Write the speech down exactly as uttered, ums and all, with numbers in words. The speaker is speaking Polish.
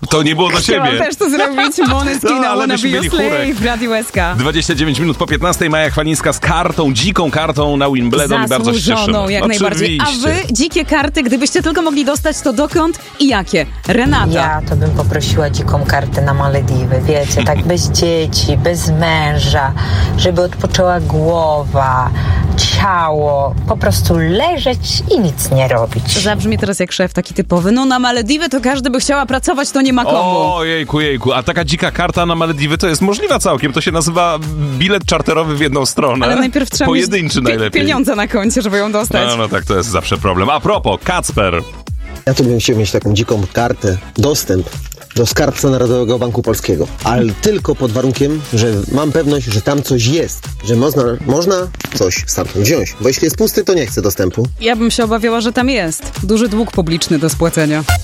To nie było do Chciałam ciebie. też to zrobić. Måneskin, No, ale Wanna byśmy Be Your mieli chórek. Slave w Radiu S K. dwadzieścia dziewięć minut po piętnastej. Maja Chwalińska z kartą, dziką kartą na Wimbledon i bardzo się cieszymy. Zasłużoną, jak najbardziej. A Oczywiście. wy, dzikie karty, gdybyście tylko mogli dostać, to dokąd i jakie? Renata. Ja to bym poprosiła dziką kartę na Malediwy, wiecie, tak bez dzieci, bez męża, żeby odpoczęła głowa, ciało, po prostu leżeć i nic nie robić. Zabrzmi teraz jak szef taki typowy. No na Malediwy to każdy by chciała pracować, to nie ma komu. O, jejku, jejku. A taka dzika karta na Malediwy to jest możliwa całkiem. To się nazywa bilet czarterowy w jedną stronę. Ale najpierw trzeba Pojedynczy mieć najlepiej. pieniądze na koncie, żeby ją dostać. No, no tak, to jest zawsze problem. A propos, Kacper. Ja to bym chciał mieć taką dziką kartę, dostęp do skarbca Narodowego Banku Polskiego. Ale tylko pod warunkiem, że mam pewność, że tam coś jest. Że można, można coś stamtąd wziąć. Bo jeśli jest pusty, to nie chcę dostępu. Ja bym się obawiała, że tam jest duży dług publiczny do spłacenia.